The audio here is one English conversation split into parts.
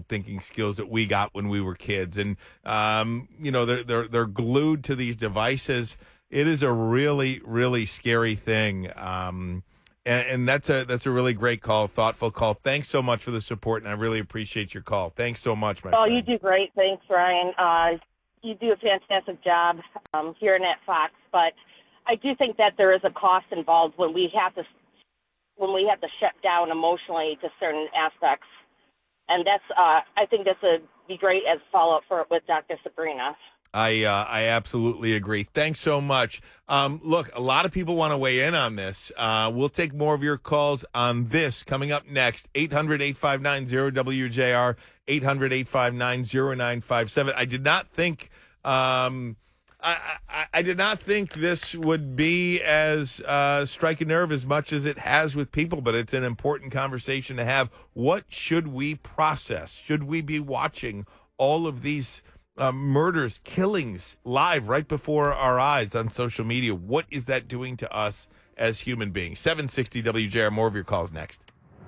thinking skills that we got when we were kids. And, they're glued to these devices. It is a really, really scary thing. And that's a really great call, thoughtful call. Thanks so much for the support, and I really appreciate your call. Thanks so much, my friend. Oh, you do great. Thanks, Ryan. You do a fantastic job here at Fox, but I do think that there is a cost involved when we have to shut down emotionally to certain aspects, and that's I think this would be great as follow-up with Dr. Sabrina. I absolutely agree. Thanks so much. Look, a lot of people want to weigh in on this. We'll take more of your calls on this coming up next. 800-859-0WJR, 800-859-0957. I did not think I did not think this would be as strike a nerve as much as it has with people, but it's an important conversation to have. What should we process? Should we be watching all of these murders, killings live right before our eyes on social media? What is that doing to us as human beings? 760 WJR. More of your calls next.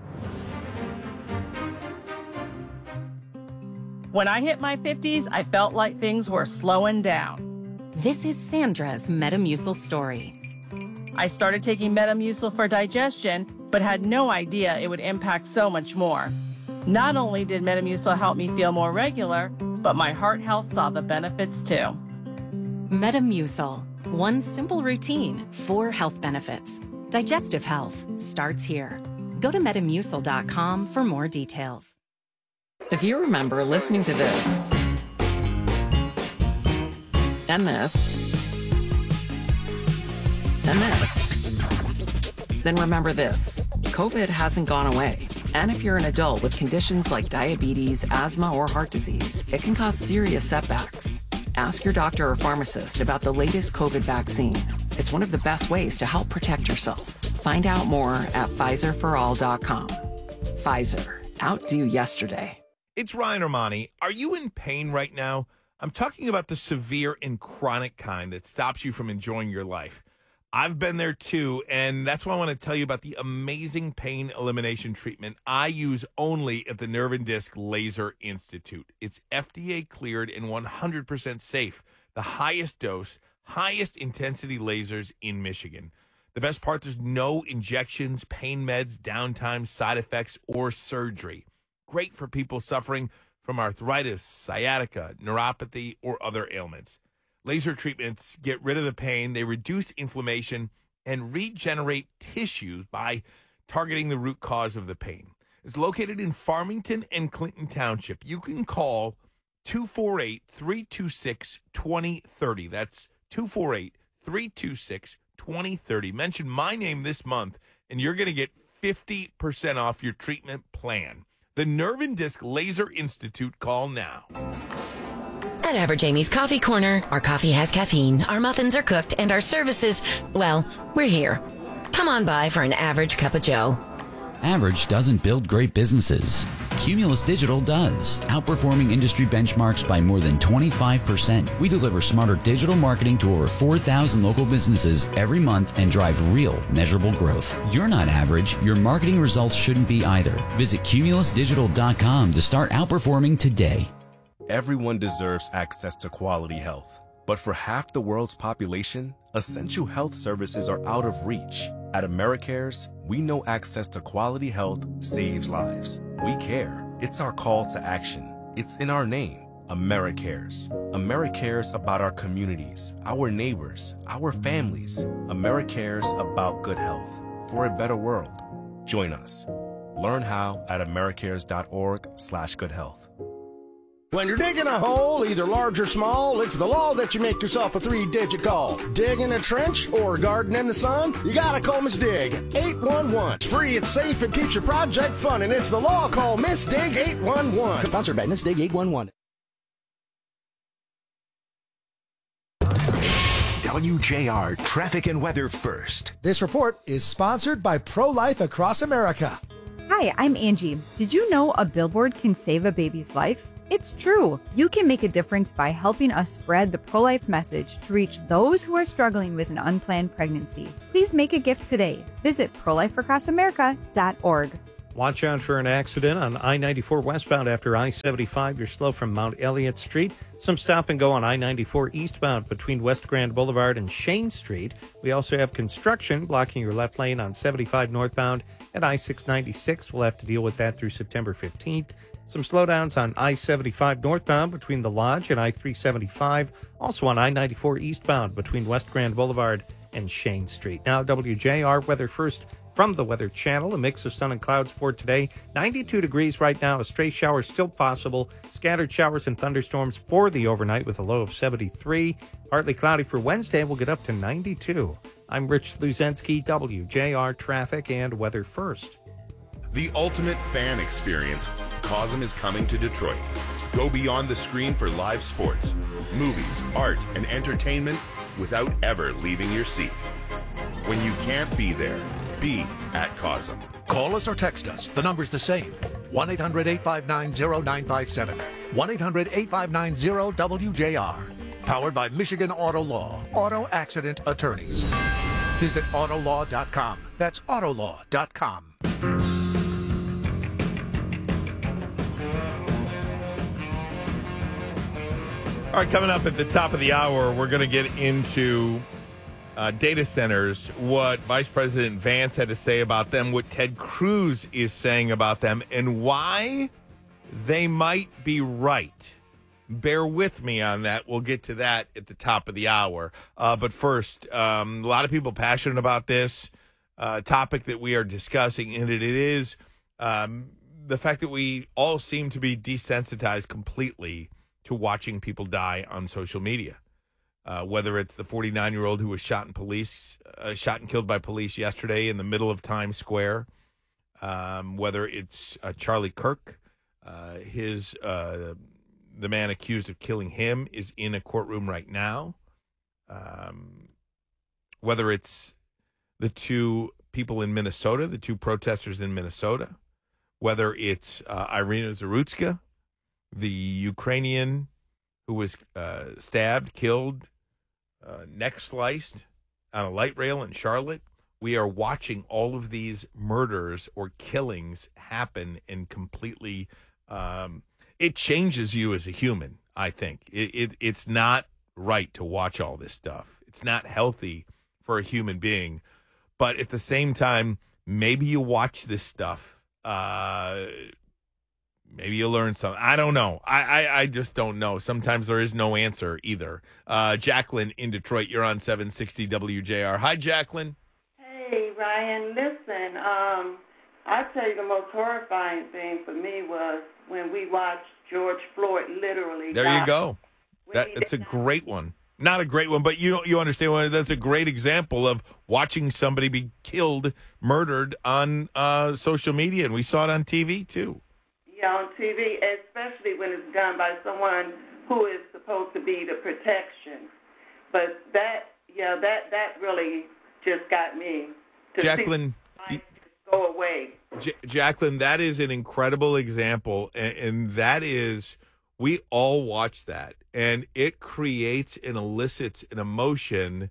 When I hit my 50s, I felt like things were slowing down. This is Sandra's Metamucil story. I started taking Metamucil for digestion, but had no idea it would impact so much more. Not only did Metamucil help me feel more regular, but my heart health saw the benefits too. Metamucil, one simple routine, 4 health benefits. Digestive health starts here. Go to Metamucil.com for more details. If you remember listening to this, and this, and this, then remember this. COVID hasn't gone away. And if you're an adult with conditions like diabetes, asthma, or heart disease, it can cause serious setbacks. Ask your doctor or pharmacist about the latest COVID vaccine. It's one of the best ways to help protect yourself. Find out more at PfizerForAll.com. Pfizer. Outdo yesterday. It's Ryan Armani. Are you in pain right now? I'm talking about the severe and chronic kind that stops you from enjoying your life. I've been there too, and that's why I want to tell you about the amazing pain elimination treatment I use only at the Nerve and Disc Laser Institute. It's FDA cleared and 100% safe. The highest dose, highest intensity lasers in Michigan. The best part, there's no injections, pain meds, downtime, side effects, or surgery. Great for people suffering from arthritis, sciatica, neuropathy, or other ailments. Laser treatments get rid of the pain, they reduce inflammation, and regenerate tissues by targeting the root cause of the pain. It's located in Farmington and Clinton Township. You can call 248-326-2030. That's 248-326-2030. Mention my name this month, and you're going to get 50% off your treatment plan. The Nerve and Disc Laser Institute. Call now. At Average Amy's Coffee Corner, our coffee has caffeine, our muffins are cooked, and our services, well, we're here. Come on by for an average cup of joe. Average doesn't build great businesses. Cumulus Digital does, outperforming industry benchmarks by more than 25%. We deliver smarter digital marketing to over 4,000 local businesses every month and drive real, measurable growth. You're not average. Your marketing results shouldn't be either. Visit cumulusdigital.com to start outperforming today. Everyone deserves access to quality health. But for half the world's population, essential health services are out of reach. At AmeriCares, we know access to quality health saves lives. We care. It's our call to action. It's in our name, AmeriCares. AmeriCares about our communities, our neighbors, our families. AmeriCares about good health for a better world. Join us. Learn how at americares.org/goodhealth. When you're digging a hole, either large or small, it's the law that you make yourself a 3-digit call. Digging a trench or garden in the sun, you gotta call Miss Dig 811. It's free, it's safe, it keeps your project fun, and it's the law. Call Miss Dig 811. Sponsored by Miss Dig 811. WJR Traffic and Weather First. This report is sponsored by Pro-Life Across America. Hi, I'm Angie. Did you know a billboard can save a baby's life? It's true. You can make a difference by helping us spread the pro-life message to reach those who are struggling with an unplanned pregnancy. Please make a gift today. Visit prolifeacrossamerica.org. Watch out for an accident on I-94 westbound after I-75. You're slow from Mount Elliott Street. Some stop and go on I-94 eastbound between West Grand Boulevard and Shane Street. We also have construction blocking your left lane on 75 northbound at I-696. We'll have to deal with that through September 15th. Some slowdowns on I-75 northbound between the Lodge and I-375. Also on I-94 eastbound between West Grand Boulevard and Shane Street. Now WJR weather first from the Weather Channel. A mix of sun and clouds for today. 92 degrees right now. A stray shower still possible. Scattered showers and thunderstorms for the overnight with a low of 73. Partly cloudy for Wednesday. We'll get up to 92. I'm Rich Luzensky, WJR Traffic and Weather First. The ultimate fan experience. COSM is coming to Detroit. Go beyond the screen for live sports, movies, art, and entertainment without ever leaving your seat. When you can't be there, be at COSM. Call us or text us. The number's the same. 1-800-859-0957. 1-800-859-0WJR. Powered by Michigan Auto Law. Auto Accident Attorneys. Visit Autolaw.com. That's Autolaw.com. All right, coming up at the top of the hour, we're going to get into data centers, what Vice President Vance had to say about them, what Ted Cruz is saying about them, and why they might be right. Bear with me on that. We'll get to that at the top of the hour. But first, a lot of people passionate about this topic that we are discussing, and it is the fact that we all seem to be desensitized completely to watching people die on social media. Whether it's the 49-year-old who was shot and killed by police yesterday in the middle of Times Square, whether it's Charlie Kirk, the man accused of killing him is in a courtroom right now, whether it's the two people in Minnesota, the two protesters in Minnesota, whether it's Irina Zarutska, the Ukrainian who was stabbed, killed, neck sliced on a light rail in Charlotte. We are watching all of these murders or killings happen, and completely it changes you as a human, I think. It's not right to watch all this stuff. It's not healthy for a human being. But at the same time, maybe you watch this stuff. Maybe you'll learn something. I don't know. I just don't know. Sometimes there is no answer either. Jacqueline in Detroit, you're on 760 WJR. Hi, Jacqueline. Hey, Ryan. Listen, I tell you the most horrifying thing for me was when we watched George Floyd literally There you go. That's a great one. Not a great one, but you understand. That's a great example of watching somebody be killed, murdered on social media, and we saw it on TV, too. Yeah, on TV, especially when it's done by someone who is supposed to be the protection. But that really just got me to Jacqueline, go away. Jacqueline, that is an incredible example, and that is, we all watch that, and it creates and elicits an emotion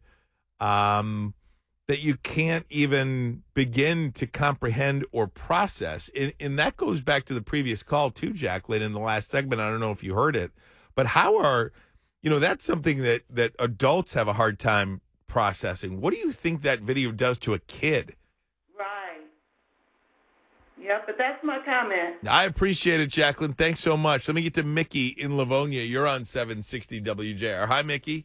that you can't even begin to comprehend or process. And that goes back to the previous call too, Jacqueline, in the last segment. I don't know if you heard it, but that's something that adults have a hard time processing. What do you think that video does to a kid? Right. Yeah, but that's my comment. I appreciate it, Jacqueline. Thanks so much. Let me get to Mickey in Livonia. You're on 760 WJR. Hi, Mickey.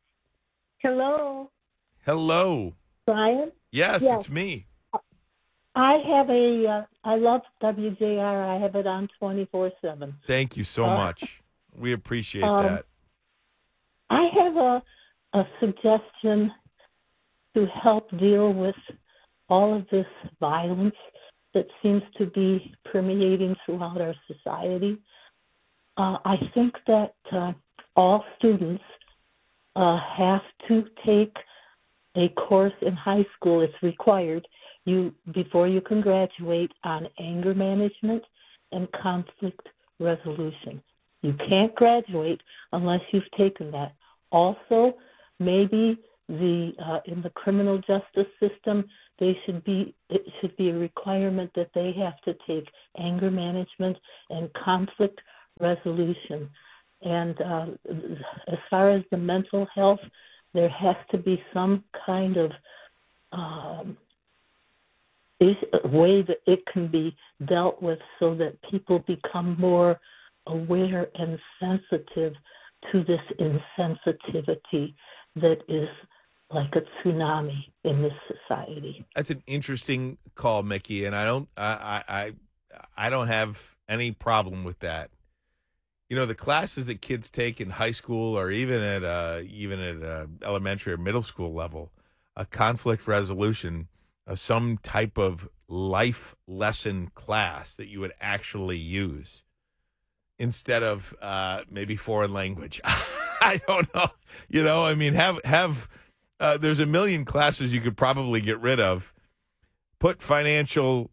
Hello. Hello. Brian? Yes, it's me. I have I love WJR. I have it on 24/7. Thank you so much. We appreciate that. I have a suggestion to help deal with all of this violence that seems to be permeating throughout our society. I think that all students have to take a course in high school. It's required before you can graduate on anger management and conflict resolution. You can't graduate unless you've taken that. Also, maybe in the criminal justice system, it should be a requirement that they have to take anger management and conflict resolution. And as far as the mental health, there has to be some kind of way that it can be dealt with so that people become more aware and sensitive to this insensitivity that is like a tsunami in this society. That's an interesting call, Mickey, and I don't have any problem with that. You know, the classes that kids take in high school or even at elementary or middle school level, a conflict resolution, some type of life lesson class that you would actually use instead of maybe foreign language. I don't know. You know, I mean, have there's a million classes you could probably get rid of. Put financial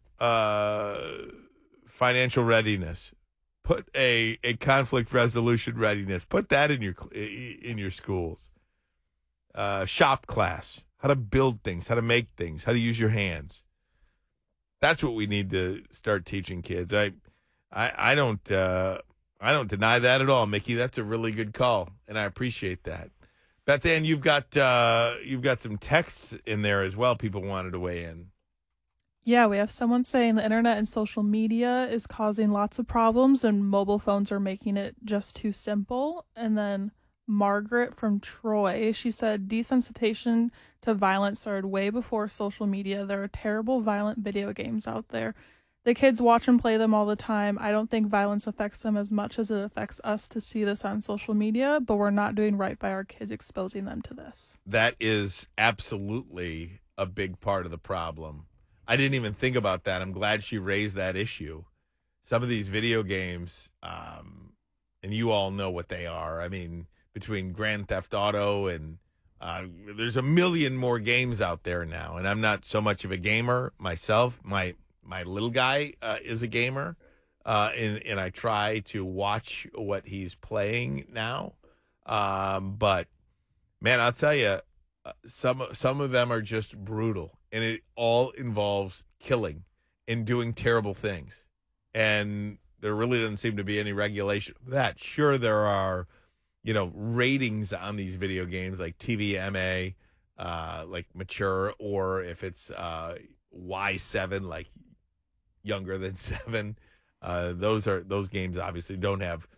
readiness. Put a conflict resolution readiness. Put that in your schools. Shop class. How to build things. How to make things. How to use your hands. That's what we need to start teaching kids. I don't deny that at all, Mickey. That's a really good call, and I appreciate that. Beth Ann, you've got some texts in there as well. People wanted to weigh in. Yeah, we have someone saying the internet and social media is causing lots of problems and mobile phones are making it just too simple. And then Margaret from Troy, she said desensitization to violence started way before social media. There are terrible violent video games out there. The kids watch and play them all the time. I don't think violence affects them as much as it affects us to see this on social media, but we're not doing right by our kids exposing them to this. That is absolutely a big part of the problem. I didn't even think about that. I'm glad she raised that issue. Some of these video games, and you all know what they are. I mean, between Grand Theft Auto and there's a million more games out there now, and I'm not so much of a gamer myself. My little guy is a gamer, and I try to watch what he's playing now. But, man, I'll tell you, some of them are just brutal, and it all involves killing and doing terrible things. And there really doesn't seem to be any regulation of that. Sure, there are, ratings on these video games like TVMA, like mature, or if it's Y7, like younger than 7. Those games obviously don't have,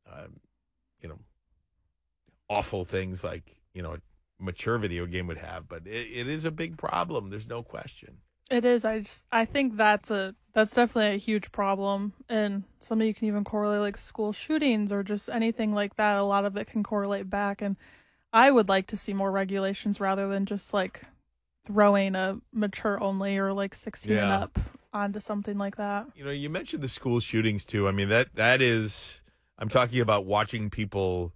awful things like, a mature video game would have, but it is a big problem. There's no question. It is. I think that's definitely a huge problem, and something you can even correlate like school shootings or just anything like that. A lot of it can correlate back, and I would like to see more regulations rather than just like throwing a mature only or like 16 and up onto something like that. You mentioned the school shootings too. I mean, that is, I'm talking about watching people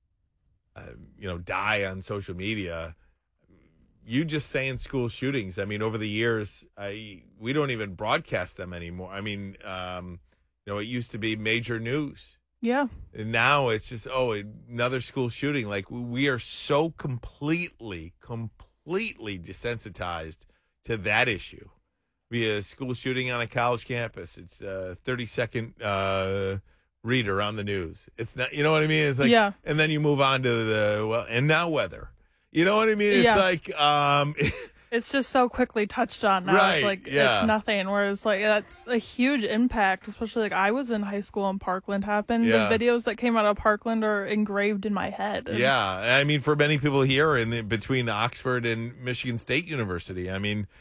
die on social media. You just saying school shootings. I mean, over the years, we don't even broadcast them anymore. I mean, it used to be major news. Yeah. And now it's just, another school shooting. Like, we are so completely desensitized to that issue. Be a school shooting on a college campus. It's a 30-second reader on the news. It's not, you know what I mean? It's like, and then you move on to and now weather. You know what I mean? It's like, it's just so quickly touched on now. Right, it's like, it's nothing. Whereas like, that's a huge impact, especially like I was in high school and Parkland happened. Yeah. The videos that came out of Parkland are engraved in my head. Yeah. I mean, for many people here between Oxford and Michigan State University, I mean,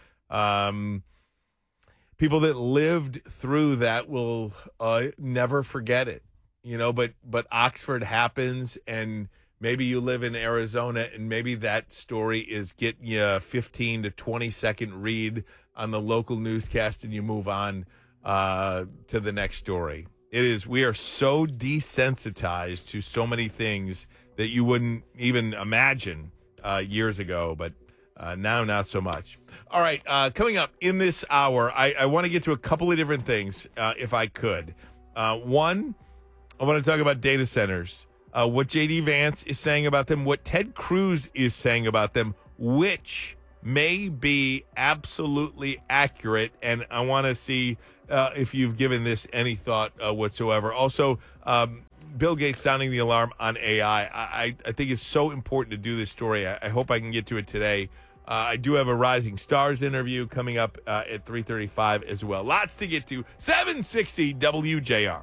people that lived through that will never forget it, but Oxford happens, and maybe you live in Arizona, and maybe that story is getting you a 15 to 20 second read on the local newscast, and you move on to the next story. We are so desensitized to so many things that you wouldn't even imagine years ago, but now not so much. All right, coming up in this hour, I want to get to a couple of different things, if I could. One, I want to talk about data centers. What J.D. Vance is saying about them, what Ted Cruz is saying about them, which may be absolutely accurate, and I want to see if you've given this any thought whatsoever. Also, Bill Gates sounding the alarm on AI. I think it's so important to do this story. I hope I can get to it today. I do have a Rising Stars interview coming up at 3:35 as well. Lots to get to. 760 WJR.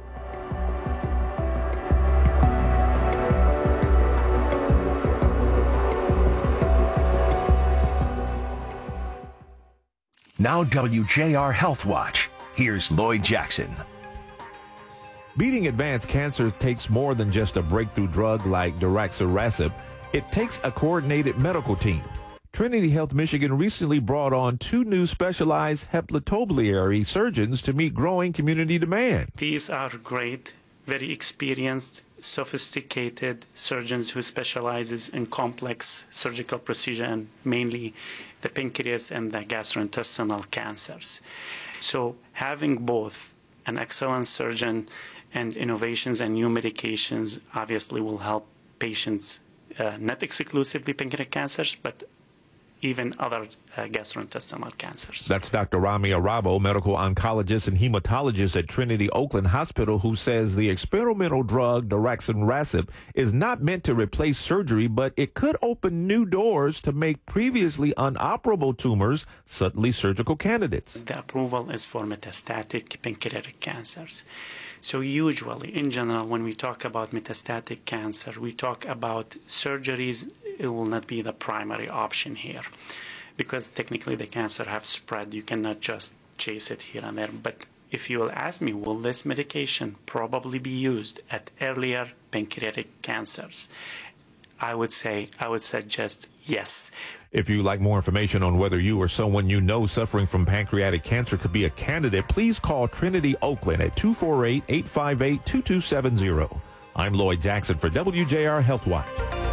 Now WJR Health Watch. Here's Lloyd Jackson. Beating advanced cancer takes more than just a breakthrough drug like daraxonrasib. It takes a coordinated medical team. Trinity Health Michigan recently brought on 2 new specialized hepatobiliary surgeons to meet growing community demand. These are great, very experienced, sophisticated surgeons who specializes in complex surgical procedure and mainly the pancreas and the gastrointestinal cancers. So having both an excellent surgeon and innovations and new medications obviously will help patients, not exclusively pancreatic cancers, but even other gastrointestinal cancers. That's Dr. Rami Arabo, medical oncologist and hematologist at Trinity Oakland Hospital, who says the experimental drug daraxonrasib is not meant to replace surgery, but it could open new doors to make previously unoperable tumors suddenly surgical candidates. The approval is for metastatic pancreatic cancers. So usually, in general, when we talk about metastatic cancer, we talk about surgeries. It will not be the primary option here because technically the cancer have spread. You cannot just chase it here and there. But if you will ask me, will this medication probably be used at earlier pancreatic cancers? I would suggest yes. If you'd like more information on whether you or someone you know suffering from pancreatic cancer could be a candidate, please call Trinity Oakland at 248-858-2270. I'm Lloyd Jackson for WJR Health Watch.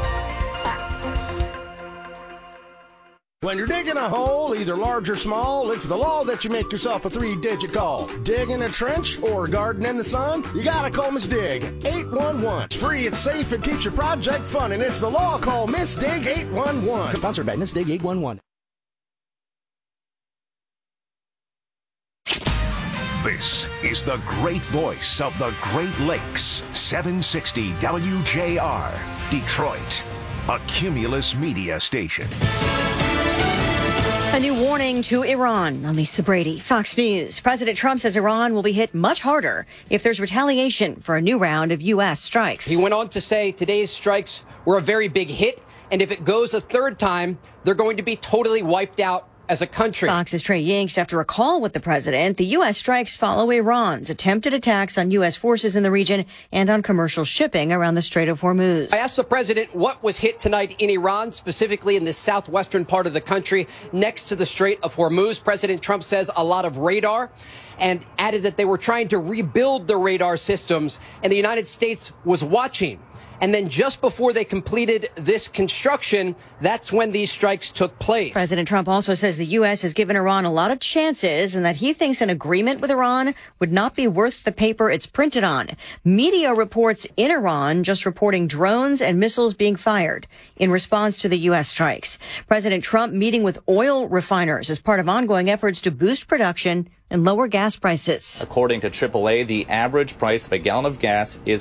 When you're digging a hole, either large or small, it's the law that you make yourself a 3-digit call. Digging a trench or garden in the sun? You gotta call Miss Dig. 811. It's free, it's safe, it keeps your project fun, and it's the law. Call Miss Dig 811. Sponsored by Miss Dig 811. This is the great voice of the Great Lakes. 760 WJR, Detroit, a Cumulus media station. A new warning to Iran. I'm Lisa Brady, Fox News. President Trump says Iran will be hit much harder if there's retaliation for a new round of U.S. strikes. He went on to say today's strikes were a very big hit, and if it goes a third time, they're going to be totally wiped out as a country. Fox's Trey Yingst, after a call with the president, the U.S. strikes follow Iran's attempted attacks on U.S. forces in the region and on commercial shipping around the Strait of Hormuz. I asked the president what was hit tonight in Iran, specifically in the southwestern part of the country next to the Strait of Hormuz. President Trump says a lot of radar and added that they were trying to rebuild the radar systems and the United States was watching. And then just before they completed this construction, that's when these strikes took place. President Trump also says the U.S. has given Iran a lot of chances and that he thinks an agreement with Iran would not be worth the paper it's printed on. Media reports in Iran just reporting drones and missiles being fired in response to the U.S. strikes. President Trump meeting with oil refiners as part of ongoing efforts to boost production and lower gas prices. According to AAA, the average price of a gallon of gas is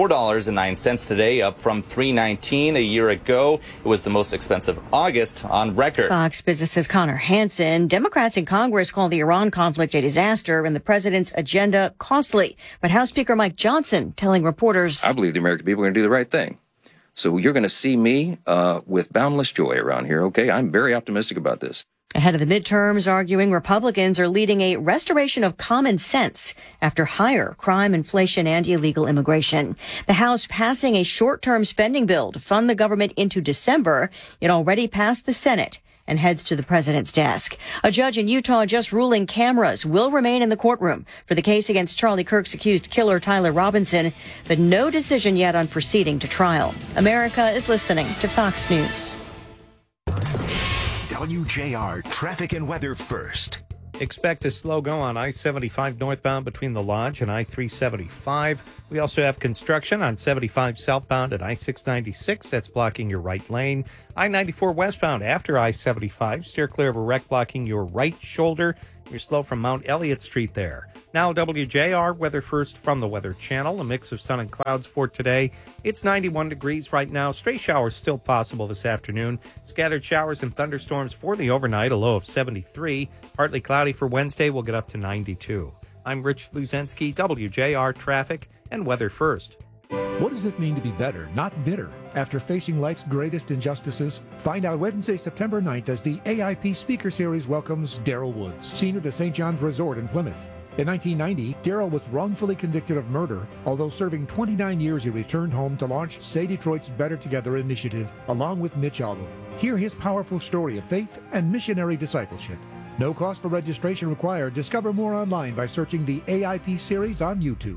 $4.09 today, up from $3.19 a year ago. It was the most expensive August on record. Fox Business's Connor Hansen. Democrats in Congress call the Iran conflict a disaster and the president's agenda costly. But House Speaker Mike Johnson telling reporters, I believe the American people are going to do the right thing. So you're going to see me with boundless joy around here, okay? I'm very optimistic about this. Ahead of the midterms, arguing Republicans are leading a restoration of common sense after higher crime, inflation, and illegal immigration. The House passing a short-term spending bill to fund the government into December. It already passed the Senate and heads to the president's desk. A judge in Utah just ruling cameras will remain in the courtroom for the case against Charlie Kirk's accused killer Tyler Robinson, but no decision yet on proceeding to trial. America is listening to Fox News. WJR Traffic and Weather first. Expect a slow go on I-75 northbound between the Lodge and I-375. We also have construction on 75 southbound at I-696. That's blocking your right lane. I-94 westbound after I-75. Steer clear of a wreck blocking your right shoulder. You're slow from Mount Elliott Street there. Now WJR, weather first from the Weather Channel. A mix of sun and clouds for today. It's 91 degrees right now. Stray showers still possible this afternoon. Scattered showers and thunderstorms for the overnight, a low of 73. Partly cloudy for Wednesday, we'll get up to 92. I'm Rich Luzensky, WJR Traffic and Weather First. What does it mean to be better, not bitter? After facing life's greatest injustices, find out Wednesday, September 9th as the AIP Speaker Series welcomes Daryl Woods, senior to St. John's Resort in Plymouth. In 1990, Daryl was wrongfully convicted of murder. Although serving 29 years, he returned home to launch Say Detroit's Better Together initiative, along with Mitch Albom. Hear his powerful story of faith and missionary discipleship. No cost for registration required. Discover more online by searching the AIP series on YouTube.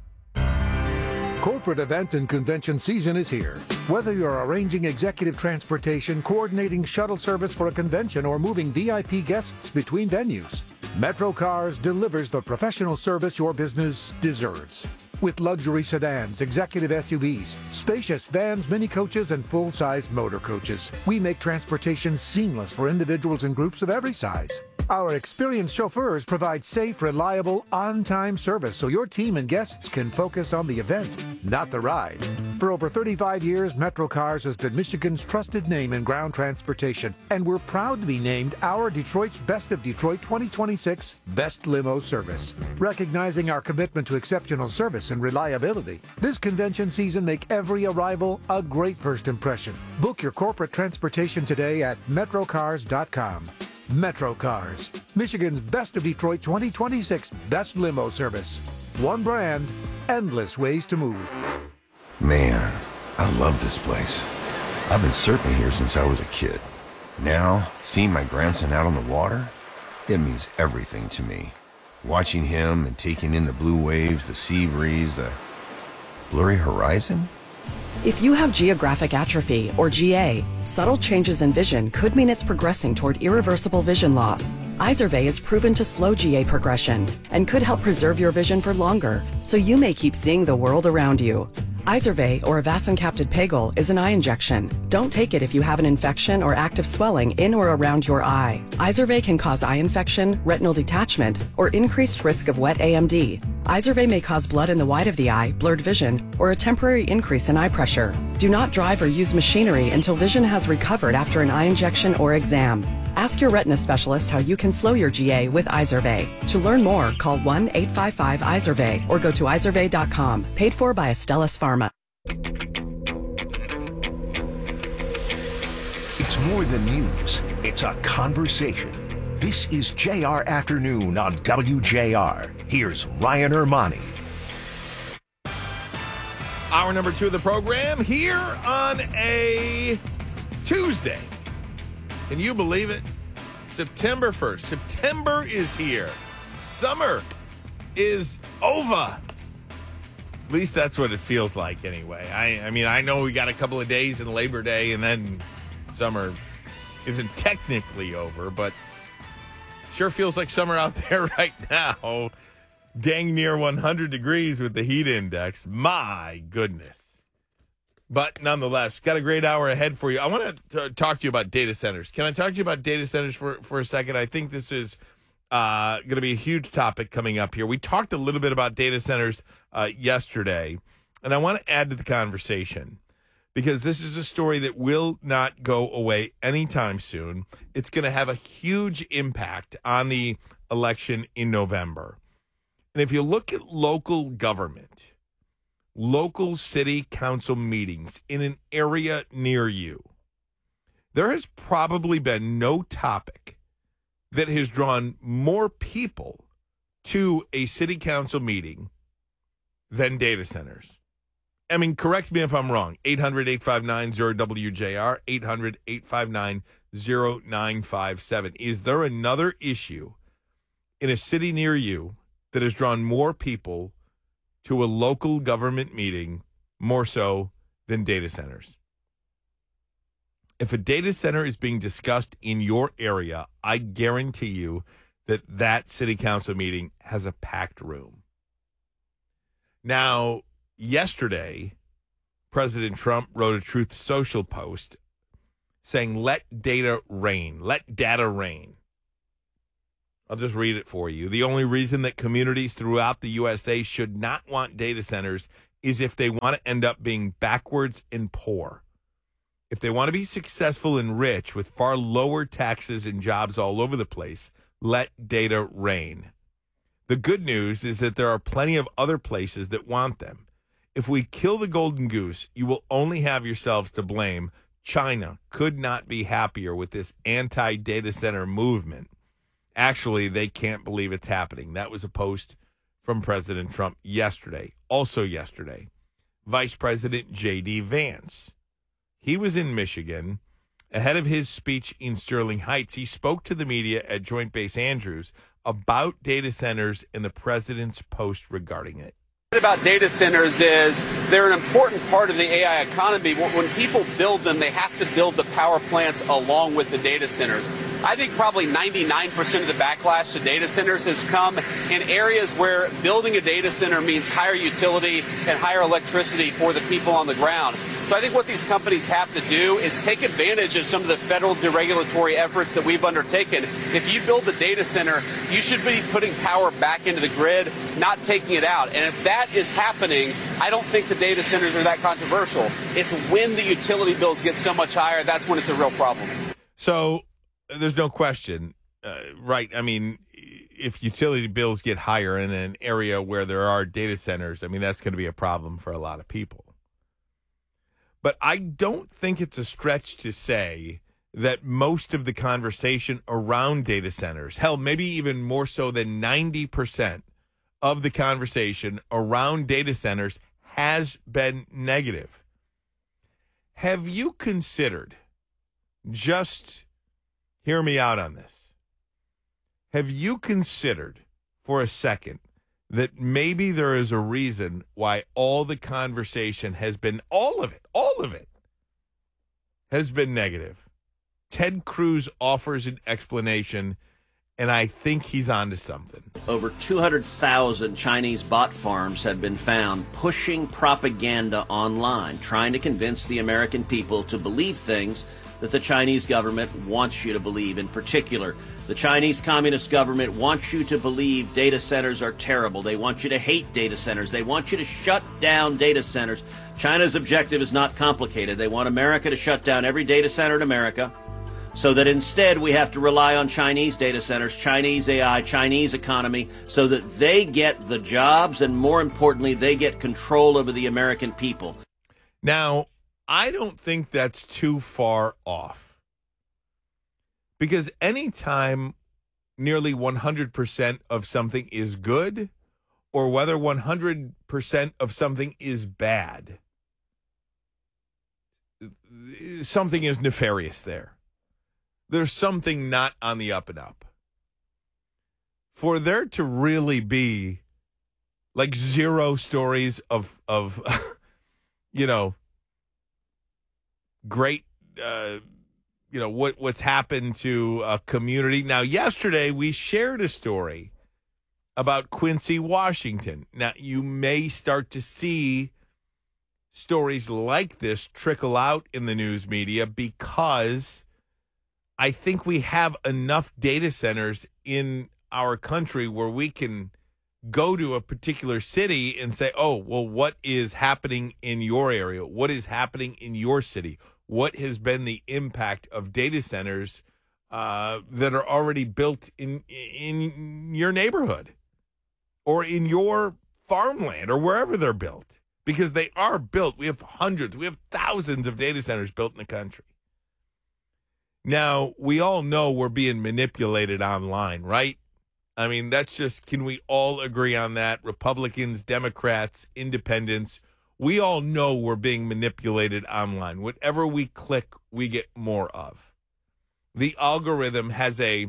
Corporate event and convention season is here. Whether you're arranging executive transportation, coordinating shuttle service for a convention, or moving VIP guests between venues, Metro Cars delivers the professional service your business deserves. With luxury sedans, executive SUVs, spacious vans, mini coaches, and full-size motor coaches, we make transportation seamless for individuals and groups of every size. Our experienced chauffeurs provide safe, reliable, on-time service so your team and guests can focus on the event, not the ride. For over 35 years, Metro Cars has been Michigan's trusted name in ground transportation, and we're proud to be named our Detroit's Best of Detroit 2026 Best Limo Service. Recognizing our commitment to exceptional service and reliability, this convention season make every arrival a great first impression. Book your corporate transportation today at metrocars.com. Metro Cars, Michigan's Best of Detroit 2026 Best Limo Service. One brand, endless ways to move. Man, I love this place. I've been surfing here since I was a kid. Now, seeing my grandson out on the water, it means everything to me. Watching him and taking in the blue waves, the sea breeze, the blurry horizon. If you have geographic atrophy, or GA, subtle changes in vision could mean it's progressing toward irreversible vision loss. Izervay is proven to slow GA progression and could help preserve your vision for longer, so you may keep seeing the world around you. Izervay, or avacincaptad pegol, is an eye injection. Don't take it if you have an infection or active swelling in or around your eye. Izervay can cause eye infection, retinal detachment, or increased risk of wet AMD. Izervay may cause blood in the white of the eye, blurred vision, or a temporary increase in eye pressure. Do not drive or use machinery until vision has recovered after an eye injection or exam. Ask your retina specialist how you can slow your GA with Izervay. To learn more, call 1-855-IZERVAY or go to izervay.com. Paid for by Astellas Pharma. It's more than news. It's a conversation. This is JR Afternoon on WJR. Here's Ryan Ermani. Hour number 2 of the program here on a Tuesday. Can you believe it? September 1st. September is here. Summer is over. At least that's what it feels like anyway. I mean, I know we got a couple of days in Labor Day and then summer isn't technically over, but sure feels like summer out there right now. Dang near 100 degrees with the heat index. My goodness. But nonetheless, got a great hour ahead for you. I want to talk to you about data centers. Can I talk to you about data centers for a second? I think this is going to be a huge topic coming up here. We talked a little bit about data centers yesterday, and I want to add to the conversation because this is a story that will not go away anytime soon. It's going to have a huge impact on the election in November. And if you look at local government, local city council meetings in an area near you, there has probably been no topic that has drawn more people to a city council meeting than data centers. I mean, correct me if I'm wrong. 800-859-0WJR, 800-859-0957. Is there another issue in a city near you that has drawn more people to a local government meeting more so than data centers? If a data center is being discussed in your area, I guarantee you that city council meeting has a packed room. Now, yesterday, President Trump wrote a Truth Social post saying, let data reign. Let data reign. I'll just read it for you. The only reason that communities throughout the USA should not want data centers is if they want to end up being backwards and poor. If they want to be successful and rich with far lower taxes and jobs all over the place, let data reign. The good news is that there are plenty of other places that want them. If we kill the golden goose, you will only have yourselves to blame. China could not be happier with this anti-data center movement. Actually, they can't believe it's happening. That was a post from President Trump yesterday. Also yesterday, Vice President J.D. Vance. He was in Michigan. Ahead of his speech in Sterling Heights, he spoke to the media at Joint Base Andrews about data centers and the president's post regarding it. About data centers is they're an important part of the AI economy. When people build them, they have to build the power plants along with the data centers. I think probably 99% of the backlash to data centers has come in areas where building a data center means higher utility and higher electricity for the people on the ground. So I think what these companies have to do is take advantage of some of the federal deregulatory efforts that we've undertaken. If you build a data center, you should be putting power back into the grid, not taking it out. And if that is happening, I don't think the data centers are that controversial. It's when the utility bills get so much higher, that's when it's a real problem. So there's no question, right? I mean, if utility bills get higher in an area where there are data centers, I mean, that's going to be a problem for a lot of people. But I don't think it's a stretch to say that most of the conversation around data centers, hell, maybe even more so than 90% of the conversation around data centers has been negative. Have you considered, just hear me out on this, have you considered for a second that maybe there is a reason why all the conversation has been, all of it has been negative? Ted Cruz offers an explanation, and I think he's onto something. Over 200,000 Chinese bot farms have been found pushing propaganda online, trying to convince the American people to believe things that the Chinese government wants you to believe. In particular, the Chinese Communist government wants you to believe data centers are terrible. They want you to hate data centers. They want you to shut down data centers. China's objective is not complicated. They want America to shut down every data center in America, so that instead we have to rely on Chinese data centers, Chinese AI, Chinese economy, so that they get the jobs and, more importantly, they get control over the American people. Now, I don't think that's too far off, because anytime nearly 100% of something is good, or whether 100% of something is bad, something is nefarious there. There's something not on the up and up. For there to really be like zero stories of you know, great, what's happened to a community. Now, yesterday we shared a story about Quincy, Washington. Now, you may start to see stories like this trickle out in the news media, because I think we have enough data centers in our country where we can go to a particular city and say, oh, well, what is happening in your area? What is happening in your city? What has been the impact of data centers that are already built in your neighborhood or in your farmland or wherever they're built? Because they are built. We have hundreds, we have thousands of data centers built in the country. Now, we all know we're being manipulated online, right? I mean, that's just, can we all agree on that? Republicans, Democrats, independents, we all know we're being manipulated online. Whatever we click, we get more of. The algorithm has a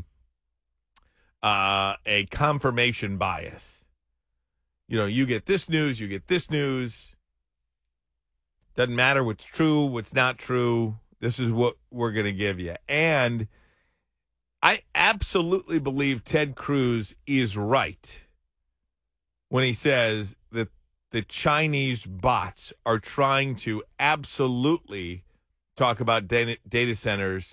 confirmation bias. You know, you get this news, you get this news. Doesn't matter what's true, what's not true. This is what we're going to give you. And I absolutely believe Ted Cruz is right when he says that the Chinese bots are trying to absolutely talk about data centers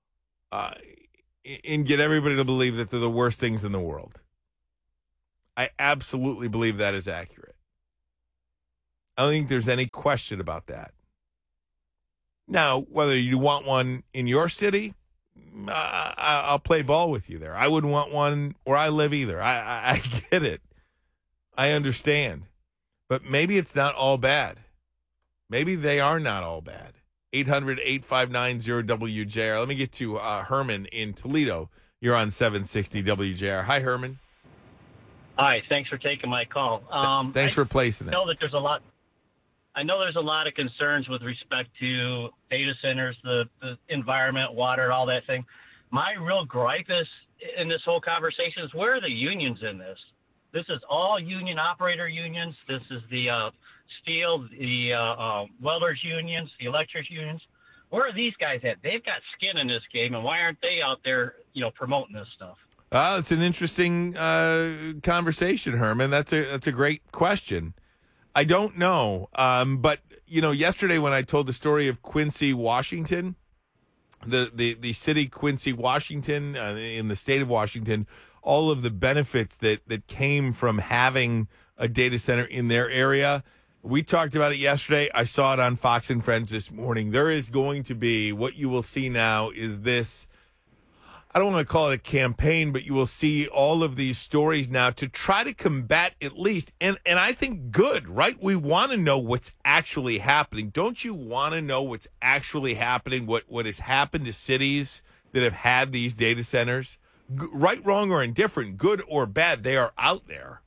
and get everybody to believe that they're the worst things in the world. I absolutely believe that is accurate. I don't think there's any question about that. Now, whether you want one in your city, I'll play ball with you there. I wouldn't want one where I live either. I get it. I understand. But maybe it's not all bad. Maybe they are not all bad. 800-859-0WJR. Let me get to Herman in Toledo. You're on 760 WJR. Hi, Herman. Hi, thanks for taking my call. Thanks for placing it. I know there's a lot of concerns with respect to data centers, the environment, water, all that thing. My real gripe is in this whole conversation is where are the unions in this? This is all union operator unions. This is the steel, the welders unions, the electrics unions. Where are these guys at? They've got skin in this game, and why aren't they out there, promoting this stuff? It's an interesting conversation, Herman. That's a great question. I don't know, but yesterday when I told the story of Quincy, Washington, the city Quincy, Washington, in the state of Washington, all of the benefits that came from having a data center in their area. We talked about it yesterday. I saw it on Fox and Friends this morning. There is going to be, what you will see now is this, I don't want to call it a campaign, but you will see all of these stories now to try to combat at least, and I think good, right? We want to know what's actually happening. Don't you want to know what's actually happening, what has happened to cities that have had these data centers? Right, wrong, or indifferent, good or bad, they are out there.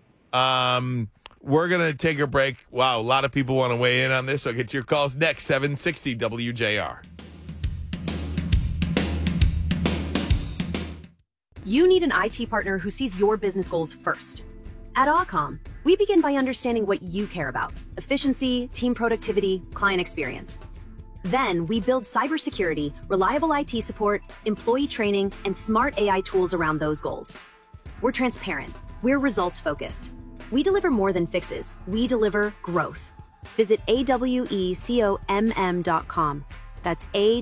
We're going to take a break. Wow, a lot of people want to weigh in on this. I'll get to your calls next, 760 WJR. You need an IT partner who sees your business goals first. At Occom, we begin by understanding what you care about: efficiency, team productivity, client experience. Then we build cybersecurity, reliable IT support, employee training, and smart AI tools around those goals. We're transparent. We're results-focused. We deliver more than fixes. We deliver growth. Visit awecomm.com. That's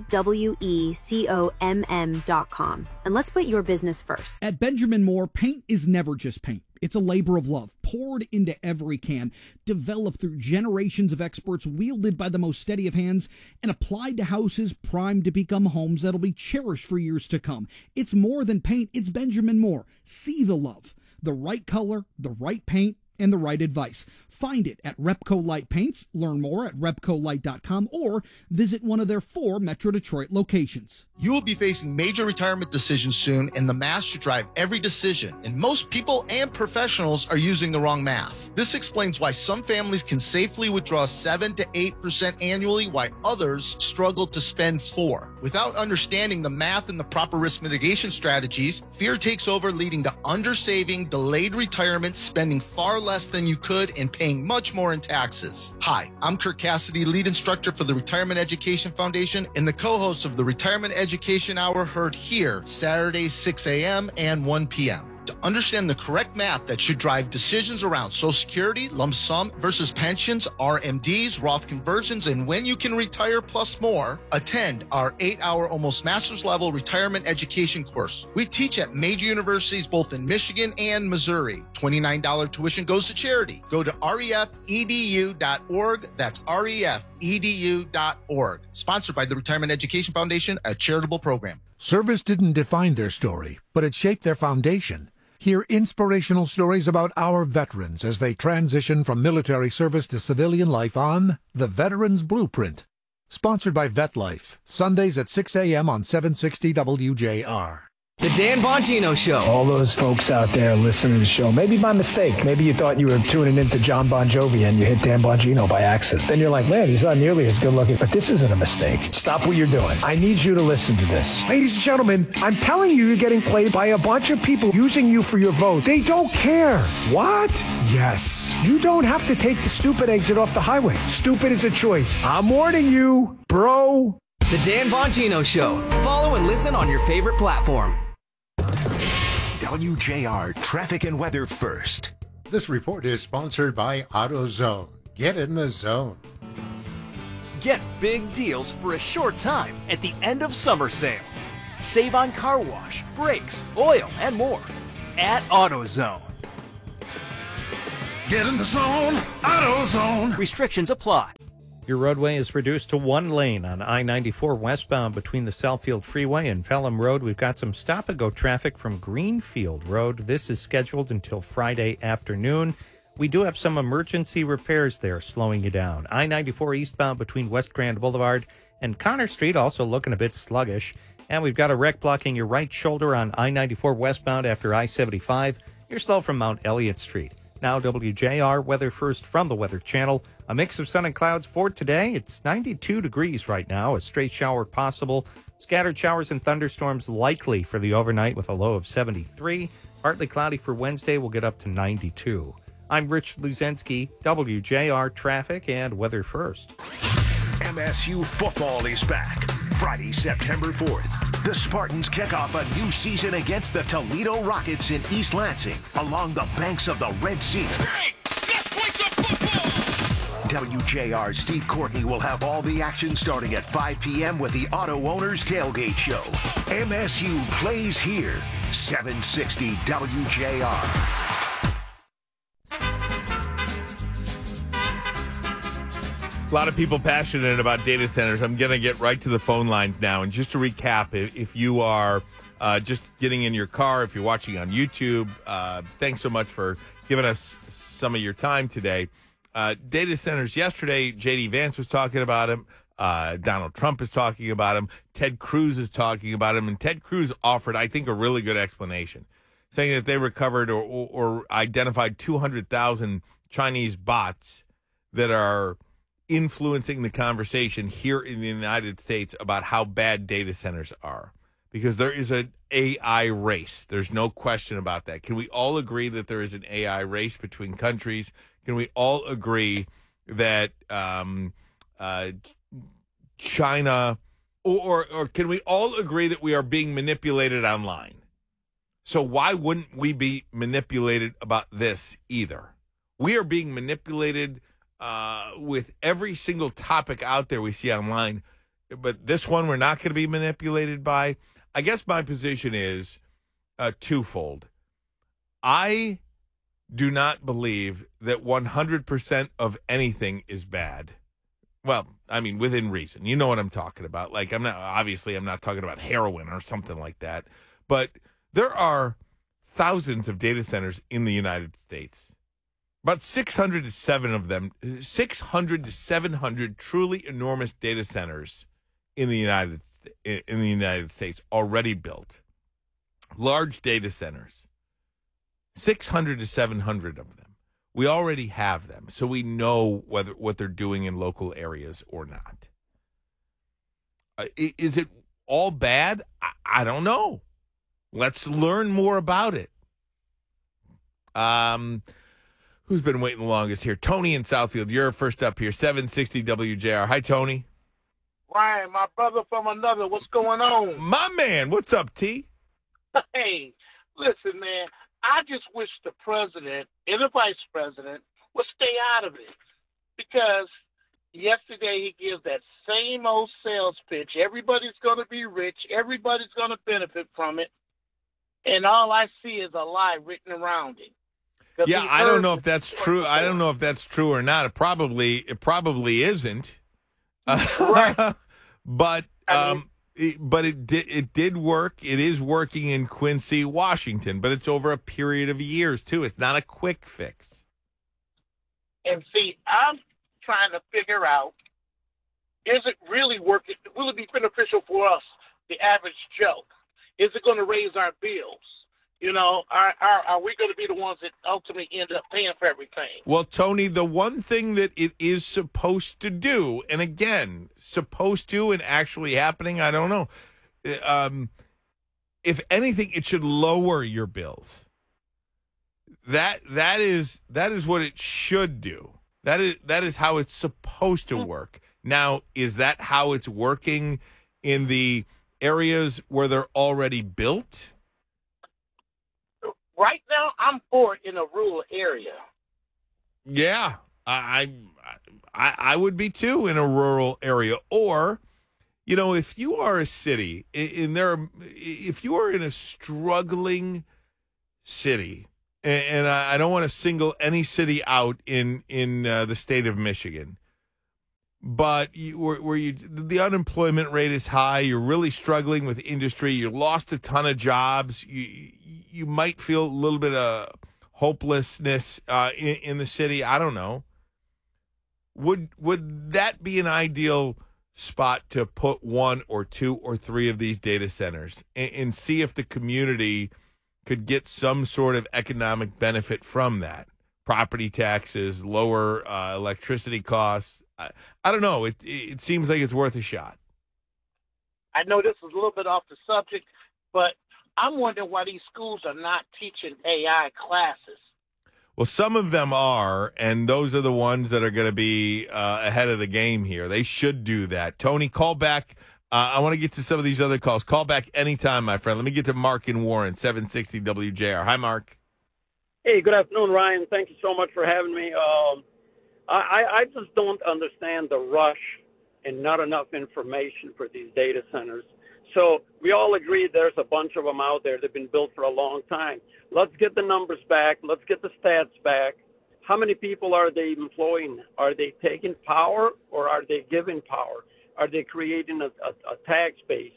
awecomm.com. And let's put your business first. At Benjamin Moore, paint is never just paint. It's a labor of love, poured into every can, developed through generations of experts, wielded by the most steady of hands, and applied to houses primed to become homes that'll be cherished for years to come. It's more than paint, it's Benjamin Moore. See the love, the right color, the right paint, and the right advice. Find it at Repco Light Paints. Learn more at repcolight.com or visit one of their 4 Metro Detroit locations. You will be facing major retirement decisions soon, and the math should drive every decision. And most people and professionals are using the wrong math. This explains why some families can safely withdraw 7 to 8% annually, while others struggle to spend 4%. Without understanding the math and the proper risk mitigation strategies, fear takes over, leading to undersaving, delayed retirement, spending far less than you could, and paying much more in taxes. Hi, I'm Kirk Cassidy, lead instructor for the Retirement Education Foundation and the co-host of the Retirement Education Hour, heard here Saturdays 6 a.m. and 1 p.m. To understand the correct math that should drive decisions around Social Security, lump sum versus pensions, RMDs, Roth conversions, and when you can retire plus more, attend our 8-hour almost master's level retirement education course. We teach at major universities both in Michigan and Missouri. $29 tuition goes to charity. Go to refedu.org. That's refedu.org. Sponsored by the Retirement Education Foundation, a charitable program. Service didn't define their story, but it shaped their foundation. Hear inspirational stories about our veterans as they transition from military service to civilian life on The Veteran's Blueprint. Sponsored by VetLife, Sundays at 6 a.m. on 760 WJR. The Dan Bongino Show. All those folks out there listening to the show, maybe by mistake. Maybe you thought you were tuning into John Bon Jovi and you hit Dan Bongino by accident. Then you're like, man, he's not nearly as good looking. But this isn't a mistake. Stop what you're doing. I need you to listen to this. Ladies and gentlemen, I'm telling you, you're getting played by a bunch of people using you for your vote. They don't care. What? Yes. You don't have to take the stupid exit off the highway. Stupid is a choice. I'm warning you, bro. The Dan Bongino Show. Follow and listen on your favorite platform. WJR traffic and weather first. This report is sponsored by AutoZone. Get in the zone. Get big deals for a short time at the end of summer sale. Save on car wash, brakes, oil, and more at AutoZone. Get in the zone, AutoZone. Restrictions apply. Your roadway is reduced to one lane on I-94 westbound between the Southfield Freeway and Pelham Road. We've got some stop-and-go traffic from Greenfield Road. This is scheduled until Friday afternoon. We do have some emergency repairs there slowing you down. I-94 eastbound between West Grand Boulevard and Connor Street also looking a bit sluggish. And we've got a wreck blocking your right shoulder on I-94 westbound after I-75. You're slow from Mount Elliott Street. Now WJR weather first from the Weather Channel. A mix of sun and clouds for today. It's 92 degrees right now. A straight shower possible. Scattered showers and thunderstorms likely for the overnight with a low of 73. Partly cloudy for Wednesday. We'll get up to 92. I'm Rich Luzensky, WJR traffic and weather first. MSU football is back. Friday, September 4th. The Spartans kick off a new season against the Toledo Rockets in East Lansing along the banks of the Red Sea. Hey, let's play some football! WJR's Steve Courtney will have all the action starting at 5 p.m. with the Auto Owners Tailgate Show. MSU plays here. 760 WJR. A lot of people passionate about data centers. I'm going to get right to the phone lines now. And just to recap, if you are just getting in your car, if you're watching on YouTube, thanks so much for giving us some of your time today. Data centers yesterday, J.D. Vance was talking about them. Donald Trump is talking about them. Ted Cruz is talking about them. And Ted Cruz offered, I think, a really good explanation, saying that they recovered or identified 200,000 Chinese bots that are influencing the conversation here in the United States about how bad data centers are, because there is an AI race. There's no question about that. Can we all agree that there is an AI race between countries? Can we all agree that China, or can we all agree that we are being manipulated online? So why wouldn't we be manipulated about this either? We are being manipulated with every single topic out there we see online, but this one we're not going to be manipulated by. I guess my position is twofold. I do not believe that 100% of anything is bad. Well, I mean, within reason. You know what I'm talking about. Like, I'm not talking about heroin or something like that, but there are thousands of data centers in the United States. About 600 to 700 truly enormous data centers in the United States already built. Large data centers. 600 to 700 of them. We already have them, so we know what they're doing in local areas or not. Is it all bad? I don't know. Let's learn more about it. Who's been waiting the longest here? Tony in Southfield. You're first up here. 760 WJR. Hi, Tony. Ryan, my brother from another. What's going on? My man. What's up, T? Hey, listen, man. I just wish the president and the vice president would stay out of it, because yesterday he gives that same old sales pitch. Everybody's going to be rich. Everybody's going to benefit from it. And all I see is a lie written around it. Yeah, I don't know if that's true. I don't know if that's true or not. It probably isn't. Right. But it did work. It is working in Quincy, Washington, but it's over a period of years too. It's not a quick fix. And see, I'm trying to figure out, is it really working? Will it be beneficial for us, the average Joe? Is it going to raise our bills? You know, are we going to be the ones that ultimately end up paying for everything? Well, Tony, the one thing that it is supposed to do, and again, supposed to and actually happening, I don't know. If anything, it should lower your bills. That is what it should do. That is how it's supposed to work. Now, is that how it's working in the areas where they're already built? right now, I'm for it in a rural area. Yeah, I would be too in a rural area. Or, if you are a city, if you are in a struggling city, and I don't want to single any city out in the state of Michigan, but the unemployment rate is high, you're really struggling with industry, you lost a ton of jobs, you might feel a little bit of hopelessness in the city. I don't know. Would that be an ideal spot to put one or two or three of these data centers and see if the community could get some sort of economic benefit from that? Property taxes, lower electricity costs. I don't know. It seems like it's worth a shot. I know this is a little bit off the subject, but I'm wondering why these schools are not teaching AI classes. Well, some of them are, and those are the ones that are going to be ahead of the game here. They should do that. Tony, call back. I want to get to some of these other calls. Call back anytime, my friend. Let me get to Mark in Warren, 760 WJR. Hi, Mark. Hey, good afternoon, Ryan. Thank you so much for having me. I just don't understand the rush and not enough information for these data centers. So we all agree there's a bunch of them out there that have been built for a long time. Let's get the numbers back. Let's get the stats back. How many people are they employing? Are they taking power or are they giving power? Are they creating a tax base?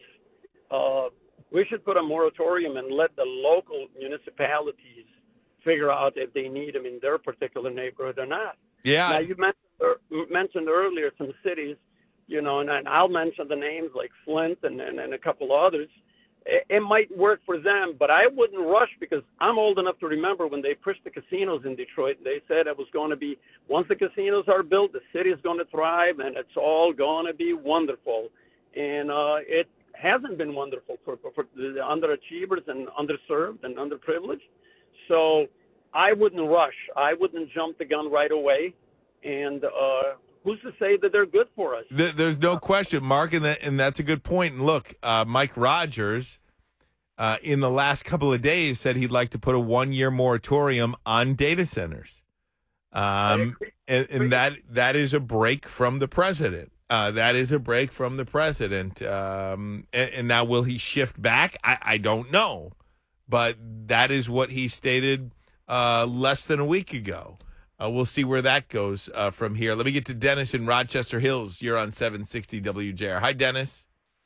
We should put a moratorium and let the local municipalities figure out if they need them in their particular neighborhood or not. Yeah. Now, you mentioned earlier some cities, and I'll mention the names like Flint and a couple others. It might work for them, but I wouldn't rush because I'm old enough to remember when they pushed the casinos in Detroit. They said it was going to be, once the casinos are built, the city is going to thrive and it's all going to be wonderful. And it hasn't been wonderful for the underachievers and underserved and underprivileged. So I wouldn't rush. I wouldn't jump the gun right away. And who's to say that they're good for us? There's no question, Mark, and that's a good point. And look, Mike Rogers, in the last couple of days, said he'd like to put a 1-year moratorium on data centers. And that is a break from the president. That is a break from the president. And now will he shift back? I don't know. But that is what he stated less than a week ago. We'll see where that goes from here. Let me get to Dennis in Rochester Hills. You're on 760 WJR. Hi, Dennis.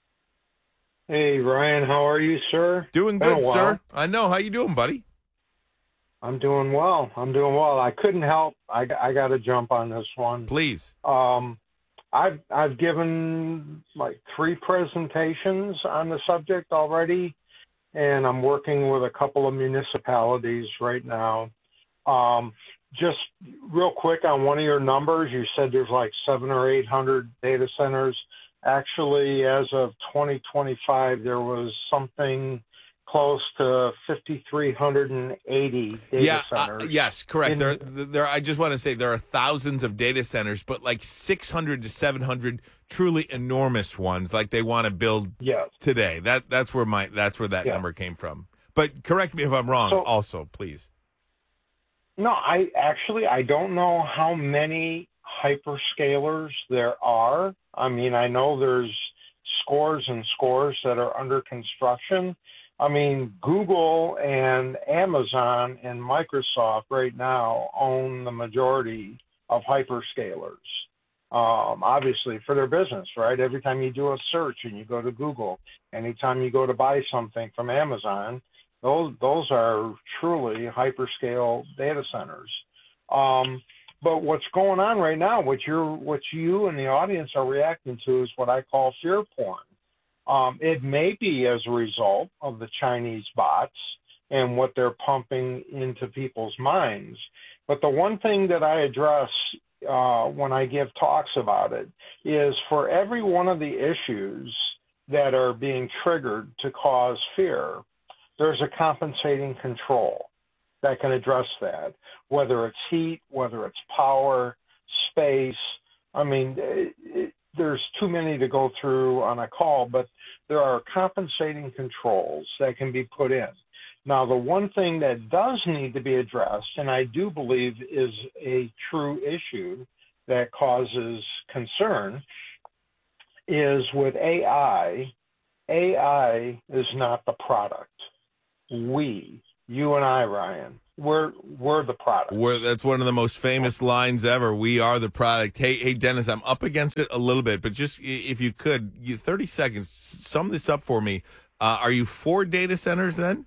Hey, Ryan. How are you, sir? Doing good, sir. I know. How you doing, buddy? I'm doing well. I couldn't help. I got to jump on this one. Please. I've given like 3 presentations on the subject already, and I'm working with a couple of municipalities right now. Just real quick on one of your numbers, you said there's like 700 or 800 data centers. Actually, as of 2025, there was something close to 5,380 data centers. Yes, correct. There. I just want to say there are thousands of data centers, but like 600 to 700 truly enormous ones, like they want to build today. That's where that number came from. But correct me if I'm wrong. Also, please. No, I don't know how many hyperscalers there are. I mean, I know there's scores and scores that are under construction. I mean, Google and Amazon and Microsoft right now own the majority of hyperscalers, obviously for their business, right? Every time you do a search and you go to Google, anytime you go to buy something from Amazon, those are truly hyperscale data centers. But what's going on right now, what you and the audience are reacting to is what I call fear porn. It may be as a result of the Chinese bots and what they're pumping into people's minds. But the one thing that I address when I give talks about it is for every one of the issues that are being triggered to cause fear, there's a compensating control that can address that, whether it's heat, whether it's power, space. I mean, there's too many to go through on a call, but there are compensating controls that can be put in. Now, the one thing that does need to be addressed, and I do believe is a true issue that causes concern, is with AI. AI is not the product. You and I, Ryan, we're the product. That's one of the most famous lines ever. We are the product. Hey, Dennis, I'm up against it a little bit, but just if you could, 30 seconds, sum this up for me. Are you for data centers then?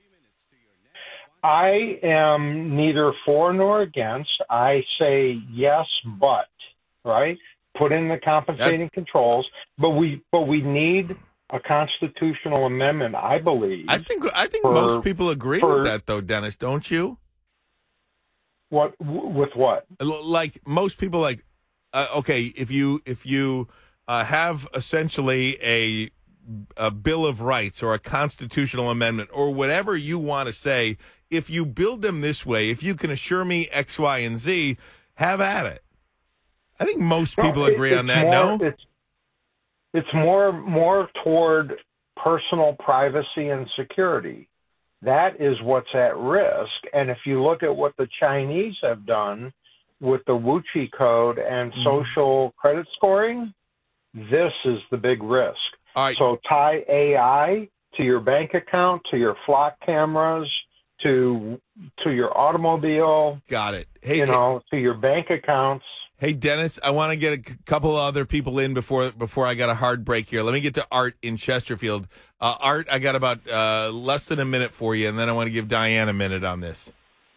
I am neither for nor against. I say yes, but, right? Put in the compensating controls, but we need a constitutional amendment, I believe. I think most people agree with that, though, Dennis, don't you? What with what? Like most people, okay, if you have essentially a Bill of Rights or a constitutional amendment or whatever you want to say, if you build them this way, if you can assure me X, Y, and Z, have at it. I think most people agree on that. No, it's more toward personal privacy and security. That is what's at risk. And if you look at what the Chinese have done with the Wuxi Code and social credit scoring, this is the big risk. All right. So tie AI to your bank account, to your flock cameras, to your automobile. Got it. Hey, to your bank accounts. Hey, Dennis, I want to get a couple other people in before I got a hard break here. Let me get to Art in Chesterfield. Art, I got about less than a minute for you, and then I want to give Diane a minute on this.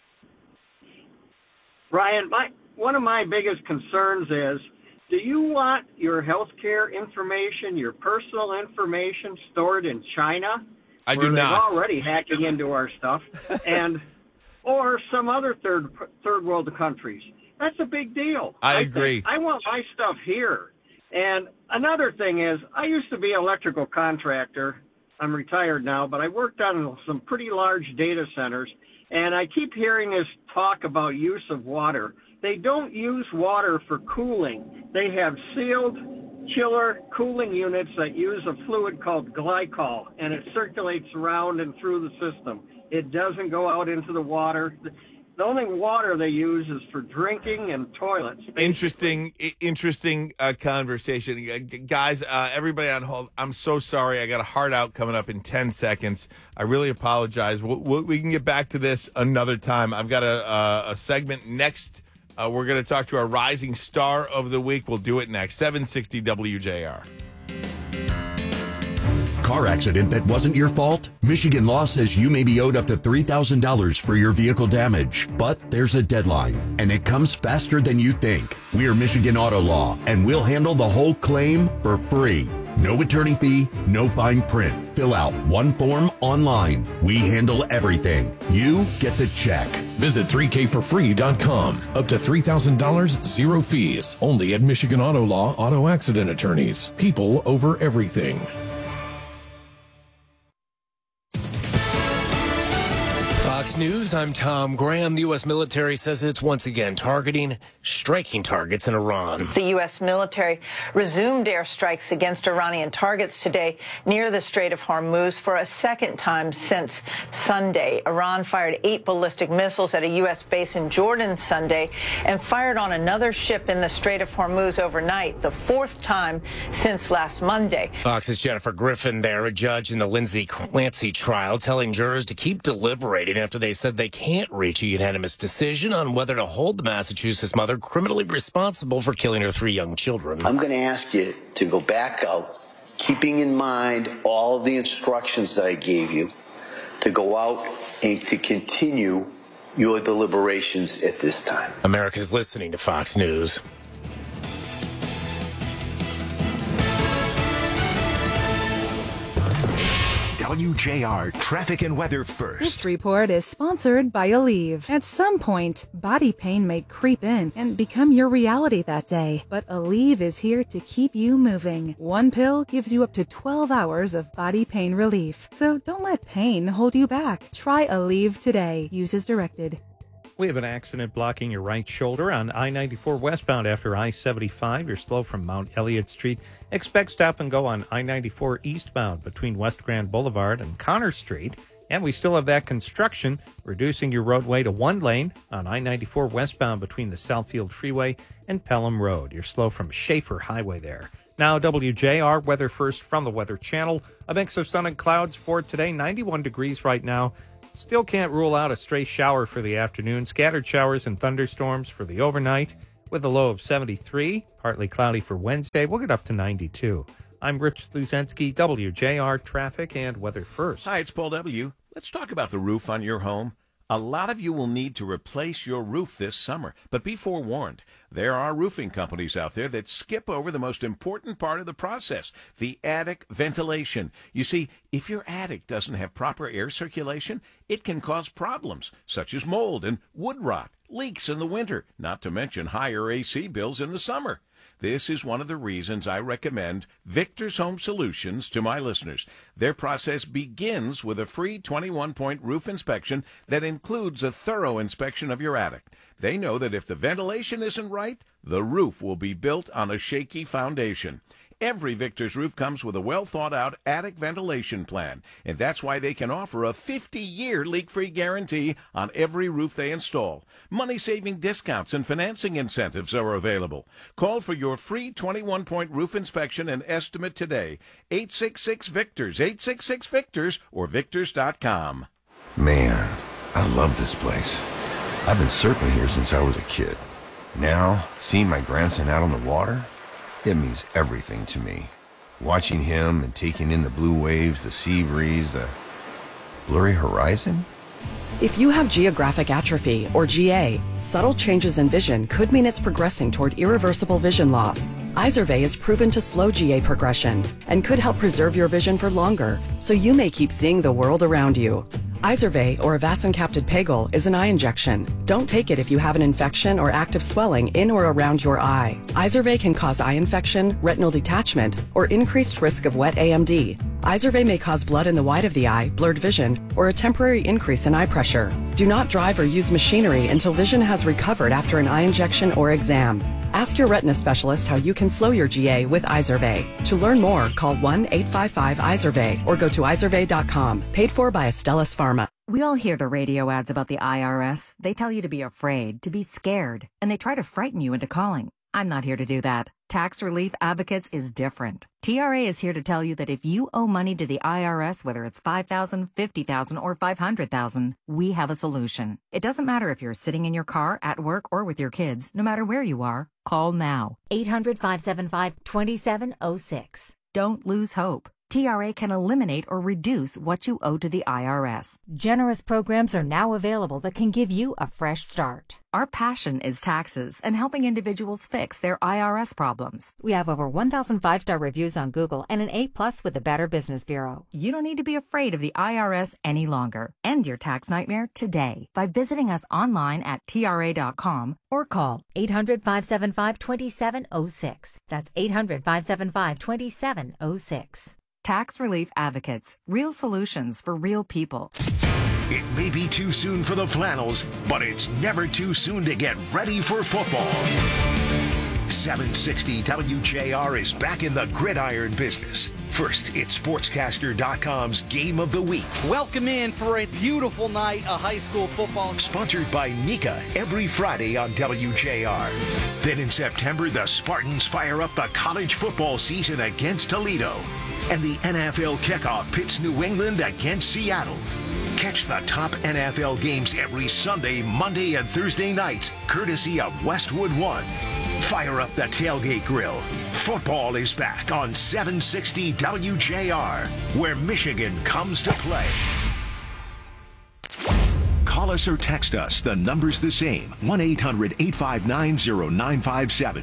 Ryan, one of my biggest concerns is, do you want your healthcare information, your personal information stored in China? I do not. They're already hacking into our stuff, or some other third world countries. That's a big deal. I agree. I want my stuff here. And another thing is, I used to be an electrical contractor. I'm retired now, but I worked on some pretty large data centers, and I keep hearing this talk about use of water. They don't use water for cooling. They have sealed chiller cooling units that use a fluid called glycol, and it circulates around and through the system. It doesn't go out into the water. The only water they use is for drinking and toilets. Interesting conversation. Guys, everybody on hold, I'm so sorry. I got a hard out coming up in 10 seconds. I really apologize. We can get back to this another time. I've got a segment next. We're going to talk to our rising star of the week. We'll do it next. 760 WJR. Car accident that wasn't your fault? Michigan law says you may be owed up to $3,000 for your vehicle damage. But there's a deadline, and it comes faster than you think. We're Michigan Auto Law, and we'll handle the whole claim for free. No attorney fee, no fine print. Fill out one form online. We handle everything. You get the check. Visit 3kforfree.com. Up to $3,000, zero fees. Only at Michigan Auto Law Auto Accident Attorneys. People over everything. Fox News, I'm Tom Graham. The U.S. military says it's once again striking targets in Iran. The U.S. military resumed airstrikes against Iranian targets today near the Strait of Hormuz for a second time since Sunday. Iran fired 8 ballistic missiles at a U.S. base in Jordan Sunday and fired on another ship in the Strait of Hormuz overnight, the 4th time since last Monday. Fox's Jennifer Griffin there, a judge in the Lindsay Clancy trial, telling jurors to keep deliberating after they said they can't reach a unanimous decision on whether to hold the Massachusetts mother criminally responsible for killing her 3 young children. I'm going to ask you to go back out, keeping in mind all of the instructions that I gave you, to go out and to continue your deliberations at this time. America's listening to Fox News. WJR traffic and weather first. This report is sponsored by Aleve. At some point, body pain may creep in and become your reality that day. But Aleve is here to keep you moving. One pill gives you up to 12 hours of body pain relief. So don't let pain hold you back. Try Aleve today. Use as directed. We have an accident blocking your right shoulder on I-94 westbound after I-75. You're slow from Mount Elliott Street. Expect stop and go on I-94 eastbound between West Grand Boulevard and Connor Street. And we still have that construction, reducing your roadway to 1 lane on I-94 westbound between the Southfield Freeway and Pelham Road. You're slow from Schaefer Highway there. Now, WJR weather first from the Weather Channel. A mix of sun and clouds for today, 91 degrees right now. Still can't rule out a stray shower for the afternoon. Scattered showers and thunderstorms for the overnight with a low of 73. Partly cloudy for Wednesday. We'll get up to 92. I'm Rich Luzensky, WJR Traffic and Weather First. Hi, it's Paul W. Let's talk about the roof on your home. A lot of you will need to replace your roof this summer, but be forewarned. There are roofing companies out there that skip over the most important part of the process, the attic ventilation. You see, if your attic doesn't have proper air circulation, it can cause problems, such as mold and wood rot, leaks in the winter, not to mention higher AC bills in the summer. This is one of the reasons I recommend Victor's Home Solutions to my listeners. Their process begins with a free 21-point roof inspection that includes a thorough inspection of your attic. They know that if the ventilation isn't right, the roof will be built on a shaky foundation. Every Victor's roof comes with a well-thought-out attic ventilation plan, and that's why they can offer a 50-year leak-free guarantee on every roof they install. Money-saving discounts and financing incentives are available. Call for your free 21-point roof inspection and estimate today. 866-VICTORS, 866-VICTORS, or Victors.com. Man, I love this place. I've been surfing here since I was a kid. Now, seeing my grandson out on the water, it means everything to me. Watching him and taking in the blue waves, the sea breeze, the blurry horizon. If you have geographic atrophy, or GA, subtle changes in vision could mean it's progressing toward irreversible vision loss. Izervay is proven to slow GA progression and could help preserve your vision for longer, so you may keep seeing the world around you. Izervay, or avacincaptad pegol, is an eye injection. Don't take it if you have an infection or active swelling in or around your eye. Izervay can cause eye infection, retinal detachment, or increased risk of wet AMD. Izervay may cause blood in the white of the eye, blurred vision, or a temporary increase in eye pressure. Do not drive or use machinery until vision has recovered after an eye injection or exam. Ask your retina specialist how you can slow your GA with Izervay. To learn more, call 1-855-IZERVAY or go to izervay.com. Paid for by Astellas Pharma. We all hear the radio ads about the IRS. They tell you to be afraid, to be scared, and they try to frighten you into calling. I'm not here to do that. Tax Relief Advocates is different. TRA is here to tell you that if you owe money to the IRS, whether it's $5,000, $50,000, or $500,000, we have a solution. It doesn't matter if you're sitting in your car, at work, or with your kids. No matter where you are, call now. 800-575-2706. Don't lose hope. TRA can eliminate or reduce what you owe to the IRS. Generous programs are now available that can give you a fresh start. Our passion is taxes and helping individuals fix their IRS problems. We have over 1,000 5-star reviews on Google and an A+ with the Better Business Bureau. You don't need to be afraid of the IRS any longer. End your tax nightmare today by visiting us online at TRA.com or call 800-575-2706. That's 800-575-2706. Tax Relief Advocates. Real solutions for real people. It may be too soon for the flannels, but it's never too soon to get ready for football. 760 WJR is back in the gridiron business. First, it's Sportscaster.com's Game of the Week. Welcome in for a beautiful night of high school football. Sponsored by Nika every Friday on WJR. Then in September, the Spartans fire up the college football season against Toledo. And the NFL kickoff pits New England against Seattle. Catch the top NFL games every Sunday, Monday, and Thursday nights, courtesy of Westwood One. Fire up the tailgate grill. Football is back on 760 WJR, where Michigan comes to play. Call us or text us. The number's the same. 1-800-859-0957.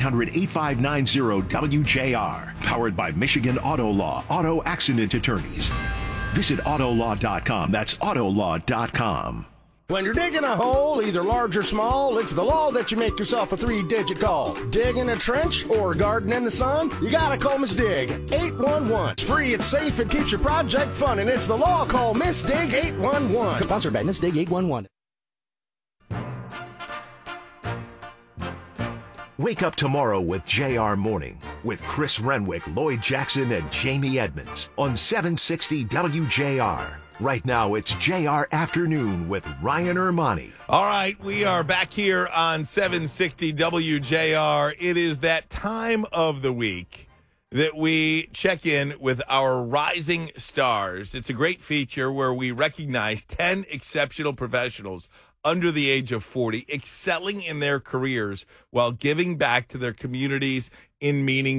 1-800-859-0WJR. Powered by Michigan Auto Law, Auto Accident Attorneys. Visit Autolaw.com. That's Autolaw.com. When you're digging a hole, either large or small, it's the law that you make yourself a 3-digit call. Digging a trench or garden in the sun? You gotta call Miss Dig 811. It's free, it's safe, it keeps your project fun, and it's the law. Call Miss Dig 811. Sponsored by Miss Dig 811. Wake up tomorrow with JR Morning with Chris Renwick, Lloyd Jackson, and Jamie Edmonds on 760 WJR. Right now, it's JR Afternoon with Ryan Ermani. All right, we are back here on 760 WJR. It is that time of the week that we check in with our rising stars. It's a great feature where we recognize 10 exceptional professionals under the age of 40 excelling in their careers while giving back to their communities in meaningful